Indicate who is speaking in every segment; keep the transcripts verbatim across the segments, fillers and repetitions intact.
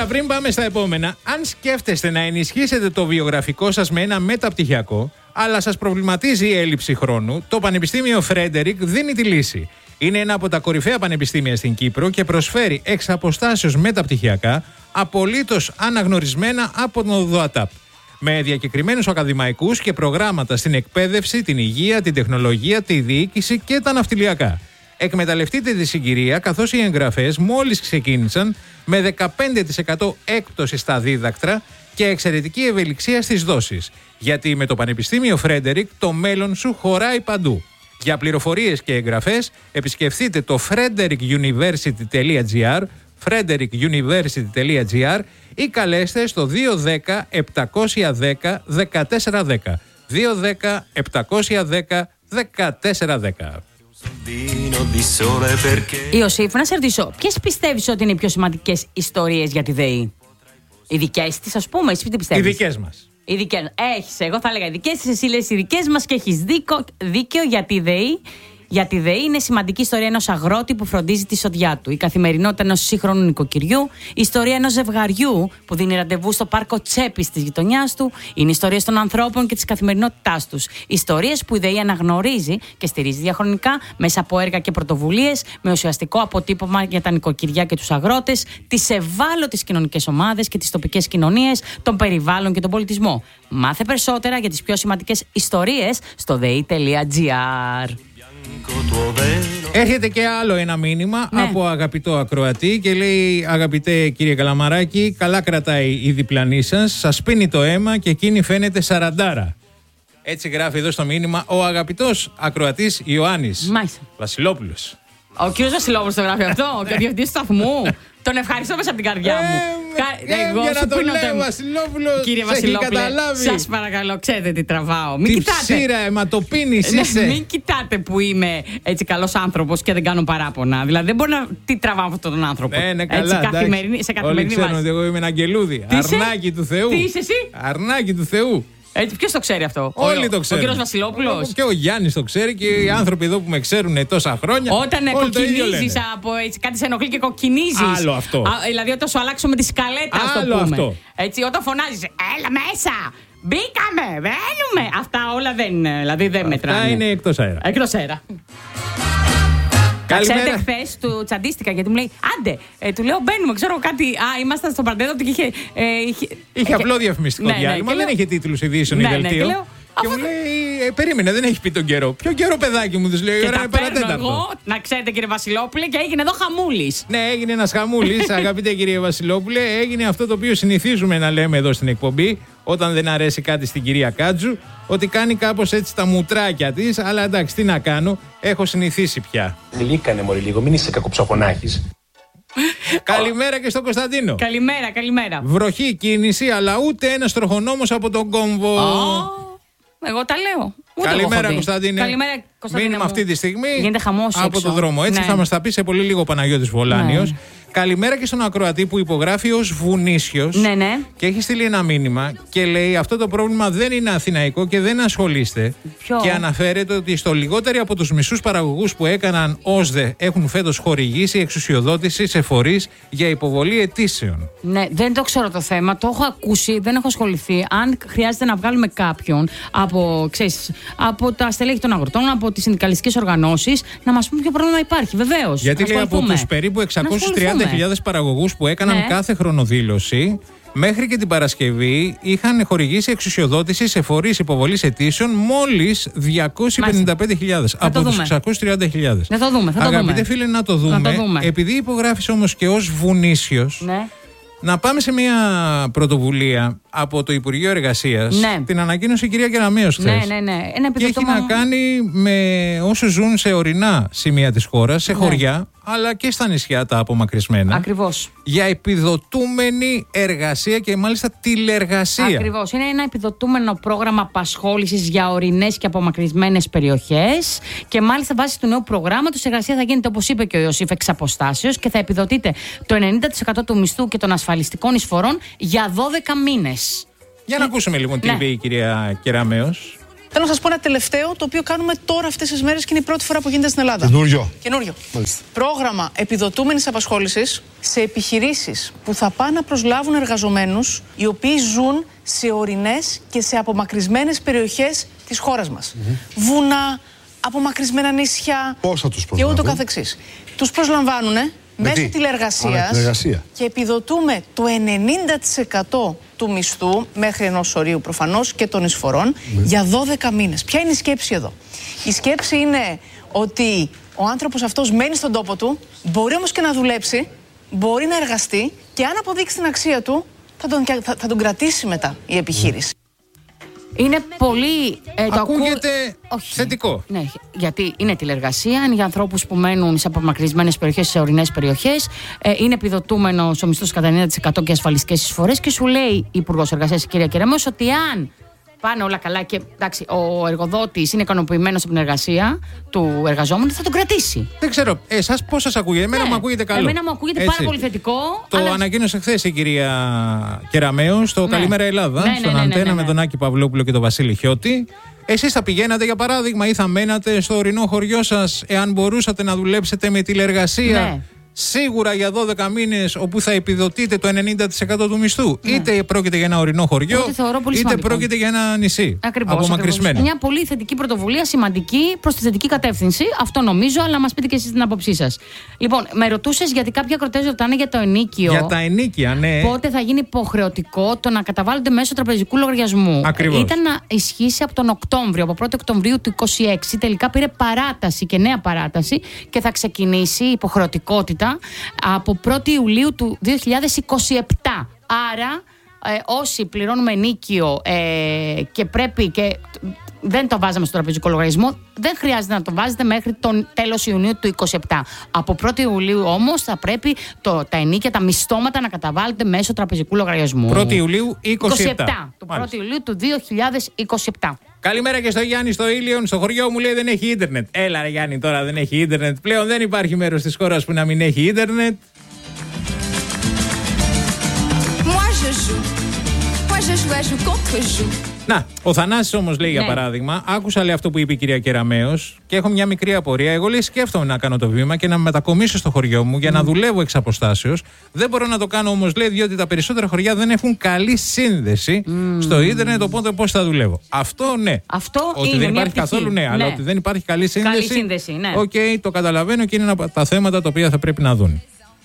Speaker 1: πριν πάμε στα επόμενα, αν σκέφτεστε να ενισχύσετε το βιογραφικό σας με ένα μεταπτυχιακό, αλλά σας προβληματίζει η έλλειψη χρόνου, το Πανεπιστήμιο Φρέντερικ δίνει τη λύση. Είναι ένα από τα κορυφαία πανεπιστήμια στην Κύπρο και προσφέρει εξ αποστάσεως μεταπτυχιακά, απολύτως αναγνωρισμένα από τον ΟΔΟΑΤΑΠ. Με διακεκριμένους ακαδημαϊκούς και προγράμματα στην εκπαίδευση, την υγεία, την τεχνολογία, τη διοίκηση και τα ναυτιλιακά. Εκμεταλλευτείτε τη συγκυρία, καθώς οι εγγραφές μόλις ξεκίνησαν, με δεκαπέντε τοις εκατό έκπτωση στα δίδακτρα και εξαιρετική ευελιξία στις δόσεις. Γιατί με το Πανεπιστήμιο Φρέντερικ το μέλλον σου χωράει παντού. Για πληροφορίες και εγγραφές επισκεφτείτε το frederick university τελεία gr, frederick university τελεία gr ή καλέστε στο δύο ένα μηδέν επτακόσια δέκα δεκατέσσερα δέκα. δύο ένα μηδέν επτακόσια δέκα δεκατέσσερα δέκα.
Speaker 2: Ιωσήφ, να σε ρωτήσω, ποιες πιστεύεις ότι είναι οι πιο σημαντικές ιστορίες για τη ΔΕΗ? Οι δικές της, ας πούμε, εσύ τι πιστεύεις?
Speaker 1: Οι δικές μας.
Speaker 2: Οι δικές μας. Έχεις, εγώ θα έλεγα οι δικές της, εσύ λες οι δικές μας και έχεις δίκιο, δίκιο για τη ΔΕΗ. Για τη ΔΕΗ είναι σημαντική ιστορία ενός αγρότη που φροντίζει τη σοδιά του, η καθημερινότητα ενός σύγχρονου νοικοκυριού, η ιστορία ενός ζευγαριού που δίνει ραντεβού στο πάρκο Τσέπης της γειτονιάς του, είναι ιστορίες των ανθρώπων και της καθημερινότητάς τους. Ιστορίες που η ΔΕΗ αναγνωρίζει και στηρίζει διαχρονικά μέσα από έργα και πρωτοβουλίες με ουσιαστικό αποτύπωμα για τα νοικοκυριά και τους αγρότες, τις ευάλωτες κοινωνικές ομάδες και τις τοπικές κοινωνίες, τον περιβάλλον και τον πολιτισμό. Μάθε περισσότερα για τις πιο σημαντικές ιστορίες στο δei τελεία gr.
Speaker 1: Έρχεται και άλλο ένα μήνυμα, ναι, από αγαπητό ακροατή και λέει: αγαπητέ κύριε Καλαμαράκη, καλά κρατάει η διπλανή σας, σας πίνει το αίμα και εκείνη φαίνεται σαραντάρα. Έτσι γράφει εδώ στο μήνυμα ο αγαπητός ακροατής Ιωάννης Βασιλόπουλος.
Speaker 2: Ο κύριος Βασιλόπουλος το γράφει αυτό, ο διευθυντής του σταθμού. Τον ευχαριστώ μέσα από την καρδιά μου.
Speaker 1: Ε, ε, Εγώ για να το λέω, το... Βασιλόπουλο, κύριε Βασιλόπουλε,
Speaker 2: σας παρακαλώ, ξέρετε τι τραβάω. Μην
Speaker 1: τι
Speaker 2: κοιτάτε.
Speaker 1: Ψήρα, αιματοπίνης είσαι.
Speaker 2: Μην κοιτάτε που είμαι έτσι καλός άνθρωπος και δεν κάνω παράπονα. Δηλαδή δεν μπορεί να. Τι τραβάω αυτόν τον άνθρωπο.
Speaker 1: Ναι, ναι, καλά.
Speaker 2: Έτσι, καθημερινή, σε καθημερινή
Speaker 1: βάση. Όλοι ξέρουν ότι εγώ είμαι ένα αγγελούδι. Αρνάκι του Θεού.
Speaker 2: Τι είσαι εσύ?
Speaker 1: Αρνάκι του Θεού.
Speaker 2: Έτσι, ποιος το ξέρει αυτό?
Speaker 1: Όλοι
Speaker 2: ο,
Speaker 1: το ξέρουν.
Speaker 2: Ο κύριος Βασιλόπουλος.
Speaker 1: Και ο Γιάννης το ξέρει και οι άνθρωποι εδώ που με ξέρουν τόσα χρόνια.
Speaker 2: Όταν κοκκινίζεις από έτσι, κάτι σε ενοχλεί και κοκκινίζεις.
Speaker 1: Άλλο αυτό.
Speaker 2: Α, δηλαδή όταν σου αλλάξω με τη σκαλέτα, ας το πούμε.
Speaker 1: Αυτό.
Speaker 2: Έτσι, όταν φωνάζεις, έλα μέσα! Μπήκαμε! Μπαίνουμε! Αυτά όλα δεν, δηλαδή δεν μετράνε.
Speaker 1: Αυτά είναι εκτός αέρα.
Speaker 2: Εκτός αέρα. Ξέρετε, χθες του τσαντίστηκα γιατί μου λέει άντε, ε, του λέω μπαίνουμε, ξέρω κάτι. Α, ήμασταν στο Παντέδο και είχε. Ε, είχε,
Speaker 1: είχε απλό διαφημιστικό, ναι, διάλειμμα, ναι, δεν είχε τίτλους ειδήσεων, ναι, ή δελτίο. Ναι, και, και μου λέει, ε, περίμενε, δεν έχει πει τον καιρό. Ποιο καιρό, παιδάκι μου, του λέει, ώρα είναι παρατέταρτο. Εγώ,
Speaker 2: να ξέρετε, κύριε Βασιλόπουλε, και έγινε εδώ χαμούλης.
Speaker 1: Ναι, έγινε ένας χαμούλης, αγαπητέ κύριε Βασιλόπουλε. Έγινε αυτό το οποίο συνηθίζουμε να λέμε εδώ στην εκπομπή, όταν δεν αρέσει κάτι στην κυρία Κάτζου, ότι κάνει κάπως έτσι τα μουτράκια της, αλλά εντάξει, τι να κάνω, έχω συνηθίσει πια.
Speaker 3: Λύκανε μωρή λίγο, μην είσαι κακοψαφωνάχης.
Speaker 1: Καλημέρα και στον Κωνσταντίνο.
Speaker 2: Καλημέρα, καλημέρα.
Speaker 1: Βροχή κίνηση, αλλά ούτε ένας τροχονόμος από τον κόμβο.
Speaker 2: Oh, εγώ τα λέω. Ούτε
Speaker 1: καλημέρα, Κωνσταντίνε.
Speaker 2: Καλημέρα, Κωνσταντίνε.
Speaker 1: Μείνουμε αυτή τη στιγμή
Speaker 2: από
Speaker 1: έξω. Το δρόμο. Έτσι, ναι, θα μας τα πει σε πολύ λίγο ο Παναγιώτης Βολάνιος. Ναι. Καλημέρα και στον ακροατή που υπογράφει ως Βουνίσιος,
Speaker 2: ναι, ναι,
Speaker 1: και έχει στείλει ένα μήνυμα και λέει: αυτό το πρόβλημα δεν είναι αθηναϊκό και δεν ασχολείστε.
Speaker 2: Ποιο?
Speaker 1: Και αναφέρεται ότι στο λιγότεροι από τους μισούς παραγωγούς που έκαναν ΩΣΔΕ έχουν φέτος χορηγήσει εξουσιοδότηση σε φορείς για υποβολή αιτήσεων.
Speaker 2: Ναι, δεν το ξέρω το θέμα. Το έχω ακούσει, δεν έχω ασχοληθεί. Αν χρειάζεται να βγάλουμε κάποιον από, ξέρεις, από τα στελέχη των αγροτών, από τις συνδικαλιστικές οργανώσεις, να μας πούμε ποιο πρόβλημα υπάρχει. Βεβαίως.
Speaker 1: Γιατί λέει από τους περίπου εξακόσιους τριάντα χιλιάδες παραγωγούς που έκαναν, ναι, κάθε χρονοδήλωση, μέχρι και την Παρασκευή είχαν χορηγήσει εξουσιοδότηση σε φορείς υποβολής αιτήσεων μόλις διακόσιες πενήντα πέντε χιλιάδες από τους εξακόσιες τριάντα χιλιάδες.
Speaker 2: Να το δούμε, θα το
Speaker 1: Αγαπητέ
Speaker 2: δούμε.
Speaker 1: φίλε, να το δούμε.
Speaker 2: Να το δούμε.
Speaker 1: Επειδή υπογράφεις όμως και ως Βουνίσιος,
Speaker 2: ναι,
Speaker 1: να πάμε σε μια πρωτοβουλία από το Υπουργείο Εργασίας.
Speaker 2: Ναι.
Speaker 1: Την ανακοίνωσε η κυρία Κεραμέως χθες.
Speaker 2: Ναι, ναι, ναι. Ένα
Speaker 1: και έχει να κάνει με όσους ζουν σε ορεινά σημεία της χώρας, σε, ναι, χωριά, αλλά και στα νησιά τα απομακρυσμένα.
Speaker 2: Ακριβώς.
Speaker 1: Για επιδοτούμενη εργασία και μάλιστα τηλεργασία.
Speaker 2: Ακριβώς. Είναι ένα επιδοτούμενο πρόγραμμα απασχόλησης για ορεινές και απομακρυσμένες περιοχές. Και μάλιστα βάσει του νέου προγράμματος η εργασία θα γίνεται, όπως είπε και ο Ιωσήφ, εξ αποστάσεως και θα επιδοτείται το ενενήντα τοις εκατό του μισθού και των ασφαλιστικών εισφορών για δώδεκα μήνες.
Speaker 1: Για να ακούσουμε λοιπόν τι, ναι, είπε η κυρία Κεραμέως.
Speaker 4: Θέλω να σας πω ένα τελευταίο, το οποίο κάνουμε τώρα αυτές τις μέρες και είναι η πρώτη φορά που γίνεται στην Ελλάδα.
Speaker 5: Καινούριο.
Speaker 4: Καινούριο. Πρόγραμμα επιδοτούμενης απασχόλησης σε επιχειρήσεις που θα πάνε να προσλάβουν εργαζομένους οι οποίοι ζουν σε ορεινές και σε απομακρυσμένες περιοχές της χώρας μας. Mm-hmm. Βουνά, απομακρυσμένα νησιά.
Speaker 5: Πώς θα τους
Speaker 4: και ούτω καθεξής. Τους προσλαμβάνουν μέσω τηλεργασίας και επιδοτούμε το ενενήντα τοις εκατό του μισθού μέχρι ενός ορίου προφανώς και των εισφορών mm. για δώδεκα μήνες. Ποια είναι η σκέψη εδώ? Η σκέψη είναι ότι ο άνθρωπος αυτός μένει στον τόπο του, μπορεί όμως και να δουλέψει, μπορεί να εργαστεί και αν αποδείξει την αξία του θα τον, θα, θα τον κρατήσει μετά η επιχείρηση.
Speaker 2: Είναι πολύ. Ε, το
Speaker 1: ακούγεται
Speaker 2: ακού...
Speaker 1: θετικό.
Speaker 2: Ναι, γιατί είναι τηλεργασία, είναι για ανθρώπους που μένουν σε απομακρυσμένες περιοχές, σε ορεινές περιοχές. Ε, είναι επιδοτούμενος ο μισθός κατά ενενήντα τοις εκατό και ασφαλιστικές εισφορές. Και σου λέει η Υπουργός Εργασίας, η κυρία Κεραμέως, ότι αν πάνε όλα καλά και εντάξει, ο εργοδότης είναι ικανοποιημένος από την εργασία του εργαζόμενου, θα τον κρατήσει.
Speaker 1: Δεν ξέρω, εσάς πώς σας ακούγεται? Εμένα
Speaker 2: ναι.
Speaker 1: μου ακούγεται καλό.
Speaker 2: Εμένα μου ακούγεται
Speaker 1: έτσι.
Speaker 2: πάρα πολύ θετικό.
Speaker 1: Το
Speaker 2: αλλά...
Speaker 1: ανακοίνωσε χθες η κυρία Κεραμέως στο ναι. Καλημέρα Ελλάδα, ναι, ναι, στον ναι, ναι, Αντένα ναι, ναι, ναι. με τον Άκη Παυλόπουλο και τον Βασίλη Χιώτη. Εσείς θα πηγαίνατε για παράδειγμα ή θα μένατε στο ορεινό χωριό σας εάν μπορούσατε να δουλέψετε με τηλεργασία? Ναι. Σίγουρα για δώδεκα μήνες όπου θα επιδοτείτε το ενενήντα τοις εκατό του μισθού. Ναι. Είτε πρόκειται για ένα ορεινό χωριό, είτε σημαντικό. Πρόκειται για ένα νησί.
Speaker 2: Ακριβώς,
Speaker 1: απομακρυσμένο.
Speaker 2: Ακριβώς. Μια πολύ θετική πρωτοβουλία, σημαντική προς τη θετική κατεύθυνση. Αυτό νομίζω, αλλά μας πείτε και εσείς την άποψή σας. Λοιπόν, με ρωτούσες γιατί κάποιοι ακροτές ρωτάνε για το ενίκιο.
Speaker 1: Για τα ενίκια, ναι.
Speaker 2: Πότε θα γίνει υποχρεωτικό το να καταβάλλονται μέσω τραπεζικού λογαριασμού.
Speaker 1: Ακριβώς.
Speaker 2: Ήταν να ισχύσει από τον Οκτώβριο, από πρώτη Οκτωβρίου του είκοσι έξι. Τελικά πήρε παράταση και νέα παράταση και θα ξεκινήσει υποχρεωτικότητα από πρώτη Ιουλίου του δύο χιλιάδες είκοσι επτά. Άρα ε, όσοι πληρώνουμε ενίκιο ε, και πρέπει και δεν το βάζαμε στο τραπεζικό λογαριασμό, δεν χρειάζεται να το βάζετε μέχρι τον τέλος Ιουνίου του είκοσι επτά. Από πρώτη Ιουλίου όμως θα πρέπει το, τα ενίκια, τα μισθώματα να καταβάλλονται μέσω τραπεζικού λογαριασμού.
Speaker 1: πρώτη Ιουλίου είκοσι επτά.
Speaker 2: είκοσι επτά. Το πρώτη Ιουλίου του δύο χιλιάδες είκοσι επτά.
Speaker 1: Καλημέρα και στο Γιάννη στο Ήλιον. Στο χωριό μου λέει δεν έχει ίντερνετ. Έλα ρε Γιάννη, τώρα δεν έχει ίντερνετ. Πλέον δεν υπάρχει μέρος της χώρας που να μην έχει ίντερνετ. Να, ο Θανάσης όμως λέει, ναι, για παράδειγμα, άκουσα λέει αυτό που είπε η κυρία Κεραμέως και έχω μια μικρή απορία. Εγώ λέει σκέφτομαι να κάνω το βήμα και να μετακομίσω στο χωριό μου για να mm. δουλεύω εξ αποστάσεως. Δεν μπορώ να το κάνω όμως λέει διότι τα περισσότερα χωριά δεν έχουν καλή σύνδεση mm. στο ίντερνετ, οπότε πώς θα δουλεύω. Αυτό ναι.
Speaker 2: Αυτό
Speaker 1: ότι
Speaker 2: είναι
Speaker 1: δεν
Speaker 2: μια
Speaker 1: υπάρχει
Speaker 2: πτυχή.
Speaker 1: καθόλου ναι, ναι, αλλά ότι δεν υπάρχει καλή σύνδεση.
Speaker 2: Καλή σύνδεση, ναι.
Speaker 1: Οκ, okay, το καταλαβαίνω και είναι ένα από τα θέματα τα οποία θα πρέπει να δουν.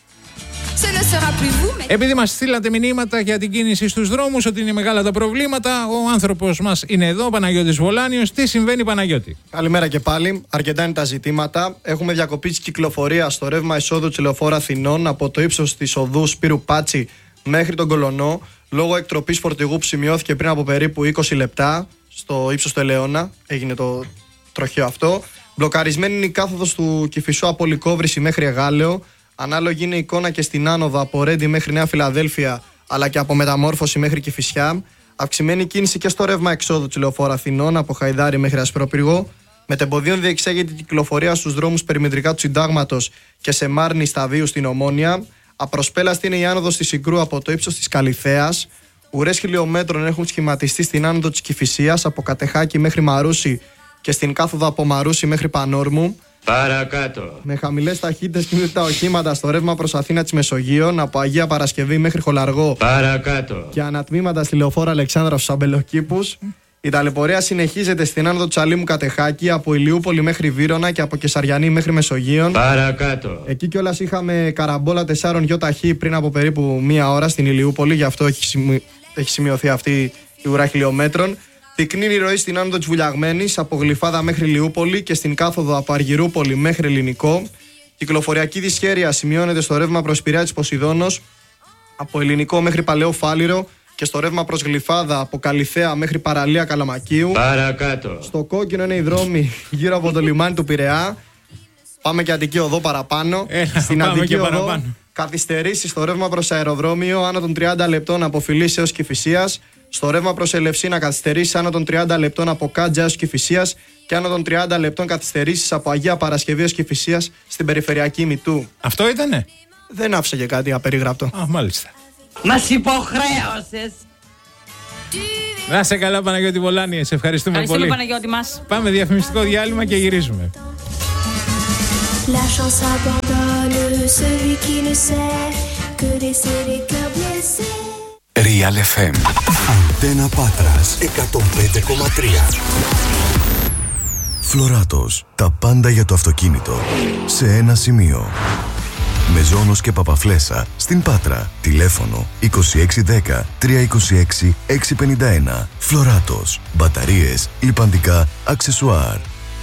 Speaker 1: Επειδή μας στείλατε μηνύματα για την κίνηση στους δρόμους, ότι είναι μεγάλα τα προβλήματα, ο άνθρωπος μας είναι εδώ, ο Παναγιώτης Βολάνιος. Τι συμβαίνει, Παναγιώτη?
Speaker 6: Καλημέρα και πάλι. Αρκετά είναι τα ζητήματα. Έχουμε διακοπή της κυκλοφορίας στο ρεύμα εισόδου της Λεωφόρου Αθηνών από το ύψος της οδού Σπύρου Πάτσι μέχρι τον Κολωνό, λόγω εκτροπής φορτηγού που σημειώθηκε πριν από περίπου είκοσι λεπτά στο ύψος του Ελαιώνα. Έγινε το τροχαίο αυτό. Μπλοκαρισμένη είναι η κάθοδος του Κηφισού από Λυκόβρηση μέχρι Εγάλεο. Ανάλογη είναι η εικόνα και στην άνοδο από Ρέντι μέχρι Νέα Φιλαδέλφια, αλλά και από Μεταμόρφωση μέχρι Κηφισιά. Αυξημένη κίνηση και στο ρεύμα εξόδου της Λεωφόρου Αθηνών από Χαϊδάρι μέχρι Ασπρόπυργο. Μετεμποδίων διεξάγεται η κυκλοφορία στους δρόμους περιμετρικά του Συντάγματος και σε Μάρνη Σταδίου στην Ομόνια. Απροσπέλαστη είναι η άνοδος της Συγκρού από το ύψος της Καλιθέας. Ουρές χιλιόμετρων έχουν σχηματιστεί στην άνοδο της Κηφισίας από Κατεχάκη μέχρι Μαρούσι και στην κάθοδο από Μαρούσι μέχρι Πανόρμου.
Speaker 7: Παρακάτω.
Speaker 6: Με χαμηλές ταχύτητες κινούνται τα οχήματα στο ρεύμα προς Αθήνα της Μεσογείων από Αγία Παρασκευή μέχρι Χολαργό.
Speaker 7: Παρακάτω.
Speaker 6: Και ανατμήματα στη Λεωφόρο Αλεξάνδρα στους Αμπελοκήπους. Η ταλαιπωρία συνεχίζεται στην άνοδο του Αλήμου Κατεχάκη από Ηλιούπολη μέχρι Βύρωνα και από Κεσαριανή μέχρι Μεσογείων.
Speaker 7: Παρακάτω.
Speaker 6: Εκεί κιόλας είχαμε καραμπόλα τεσσάρων γιοταχή πριν από περίπου μία ώρα στην Ηλιούπολη, γι' αυτό έχει, σημει... έχει σημειωθεί αυτή η ουρά χιλιόμετρων. Πυκνή η ροή στην άνοδο της Βουλιαγμένης από Γλυφάδα μέχρι Λιούπολη και στην κάθοδο από Αργυρούπολη μέχρι Ελληνικό. Κυκλοφοριακή δυσχέρεια σημειώνεται στο ρεύμα προς Πειραιά της Ποσειδώνος από Ελληνικό μέχρι Παλαιό Φάληρο και στο ρεύμα προς Γλυφάδα από Καλιθέα μέχρι Παραλία Καλαμακίου.
Speaker 7: Παρακάτω.
Speaker 6: Στο κόκκινο είναι οι δρόμοι γύρω από το λιμάνι του Πειραιά. Πάμε και Αττική Οδό παραπάνω.
Speaker 1: Ε,
Speaker 6: στην Αττική Οδό καθυστερήσει στο ρεύμα προς αεροδρόμιο άνω των τριάντα λεπτών από Φιλής έως Κηφισίας. Στο ρεύμα προς Ελευσίνα καθυστερήσεις άνω των τριάντα λεπτών από Κάντζα έως Κηφισίας και άνω των τριάντα λεπτών καθυστερήσεις από Αγία Παρασκευή έως Κηφισίας στην περιφερειακή Μητού.
Speaker 1: Αυτό ήτανε?
Speaker 6: Δεν άφησα και κάτι απερίγραπτο.
Speaker 1: Α, μάλιστα.
Speaker 8: Μας υποχρέωσες.
Speaker 1: Να σε καλά, Παναγιώτη Βολάνη, σε ευχαριστούμε,
Speaker 2: ευχαριστούμε
Speaker 1: πολύ.
Speaker 2: Παναγιώτη μας.
Speaker 1: Πάμε διαφημιστικό διάλειμμα και γυρίζουμε.
Speaker 5: La chance abandonne celui qui ne sait que laisser les cœurs blessés.
Speaker 8: Real εφ εμ. Αντένα Πάτρας εκατόν πέντε κόμμα τρία. Φλωράτος. Τα πάντα για το αυτοκίνητο σε ένα σημείο. Μεζόνος και Παπαφλέσσα στην Πάτρα. Τηλέφωνο είκοσι έξι δέκα τριακόσια είκοσι έξι εξακόσια πενήντα ένα. Φλωράτος. Μπαταρίες, λιπαντικά, αξεσουάρ.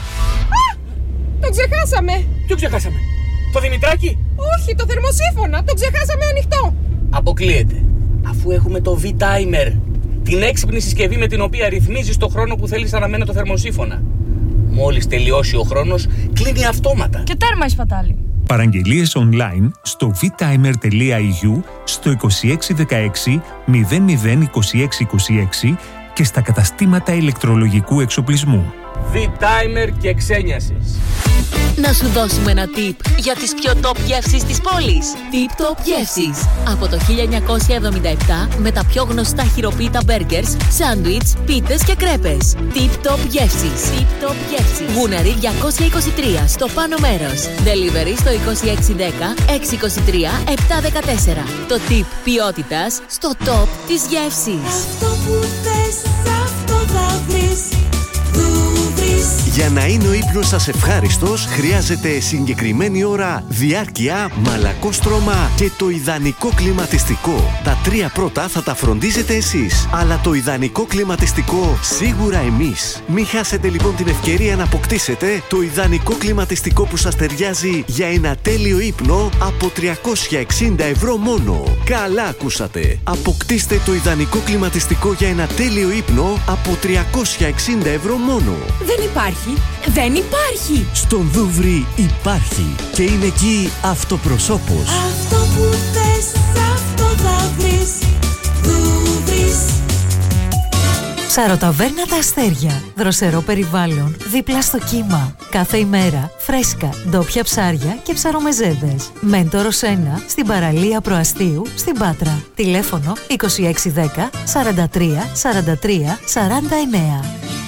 Speaker 9: Το ξεχάσαμε!
Speaker 10: Ποιο ξεχάσαμε? Το Δημητράκη?
Speaker 9: Όχι, το θερμοσύφωνα! Το ξεχάσαμε ανοιχτό!
Speaker 10: Αποκλείεται. Αφού έχουμε το V-Timer, την έξυπνη συσκευή με την οποία ρυθμίζεις το χρόνο που θέλεις να αναμένει το θερμοσύφωνα. Μόλις τελειώσει ο χρόνος, κλείνει αυτόματα.
Speaker 9: Και τέρμα η σπατάλη.
Speaker 11: Παραγγελίες online στο vtimer τελεία ι γιου, στο είκοσι έξι δεκαέξι μηδέν μηδέν είκοσι έξι είκοσι έξι και στα καταστήματα ηλεκτρολογικού εξοπλισμού.
Speaker 10: V-Timer και ξένιασης.
Speaker 12: Να σου δώσουμε ένα tip για τις πιο top γεύσεις της πόλης. Tip Top Γεύσεις. Από το χίλια εννιακόσια εβδομήντα επτά με τα πιο γνωστά χειροποίητα μπέργκερς, σάντουιτς, πίτες και κρέπες. Tip Top Γεύσεις. Tip Top Γεύσεις. Γούναρη διακόσια είκοσι τρία στο πάνω μέρος. Delivery στο είκοσι έξι δέκα εξακόσια είκοσι τρία επτακόσια δεκατέσσερα. Το tip ποιότητας στο top της γεύσης.
Speaker 5: Αυτό που θες, αυτό θα βρεις.
Speaker 13: Για να είναι ο ύπνος σας ευχάριστος, χρειάζεται συγκεκριμένη ώρα, διάρκεια, μαλακό στρώμα και το ιδανικό κλιματιστικό. Τα τρία πρώτα θα τα φροντίζετε εσείς, αλλά το ιδανικό κλιματιστικό σίγουρα εμείς. Μην χάσετε λοιπόν την ευκαιρία να αποκτήσετε το ιδανικό κλιματιστικό που σας ταιριάζει για ένα τέλειο ύπνο από τριακόσια εξήντα ευρώ μόνο. Καλά ακούσατε! Αποκτήστε το ιδανικό κλιματιστικό για ένα τέλειο ύπνο από τριακόσια εξήντα ευρώ μόνο.
Speaker 12: Δεν υπάρχει. Δεν υπάρχει!
Speaker 13: Στον Δούβρι υπάρχει και είναι εκεί αυτοπροσώπος.
Speaker 5: Αυτό που θες, αυτό θα βρεις. Δούβρις.
Speaker 14: Ψαροταβέρνα Τα Αστέρια. Δροσερό περιβάλλον, δίπλα στο κύμα. Κάθε ημέρα φρέσκα, ντόπια ψάρια και ψαρομεζέδες. Μέντορος ένα στην παραλία Προαστίου στην Πάτρα. Τηλέφωνο είκοσι έξι δέκα σαράντα τρία σαράντα τρία σαράντα εννέα.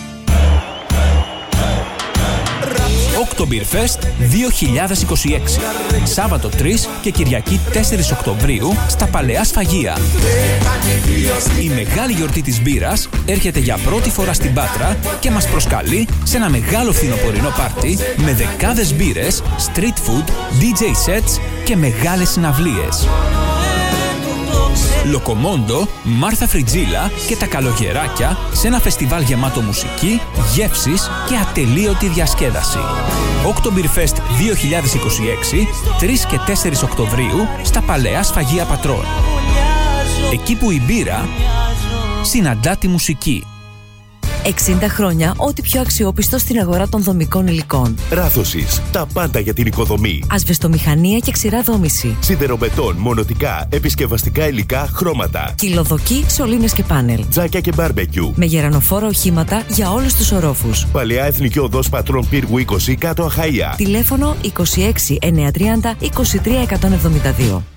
Speaker 15: Oktoberfest δύο χιλιάδες είκοσι έξι. Σάββατο τρεις και Κυριακή τέσσερις Οκτωβρίου στα Παλαιά Σφαγεία. Η μεγάλη γιορτή της μπύρας έρχεται για πρώτη φορά στην Πάτρα και μας προσκαλεί σε ένα μεγάλο φθινοπορεινό πάρτι με δεκάδες μπύρες, street food, ντι τζέι sets και μεγάλες συναυλίες. Λοκομόντο, Μάρθα Φριτζίλα και τα καλογεράκια σε ένα φεστιβάλ γεμάτο μουσική, γεύσεις και ατελείωτη διασκέδαση. Oktoberfest δύο χιλιάδες είκοσι έξι, τρεις και τέσσερις Οκτωβρίου στα Παλαιά Σφαγεία Πατρών. Εκεί που η μπύρα συναντά τη μουσική.
Speaker 14: εξήντα χρόνια ό,τι πιο αξιόπιστο στην αγορά των δομικών υλικών.
Speaker 13: Ράθωσης. Τα πάντα για την οικοδομή.
Speaker 14: Ασβεστομηχανία και ξηρά δόμηση.
Speaker 13: Σιδερομετών, μονοτικά, επισκευαστικά υλικά, χρώματα.
Speaker 14: Κυλοδοκή, σωλήνες και πάνελ.
Speaker 13: Τζάκια και μπάρμπεκιου.
Speaker 14: Με γερανοφόρα οχήματα για όλους τους ορόφους.
Speaker 13: Παλαιά Εθνική Οδός Πατρών Πύργου είκοσι κάτω Αχαΐα.
Speaker 14: Τηλέφωνο είκοσι έξι εννιακόσια τριάντα είκοσι τρία εκατόν εβδομήντα δύο.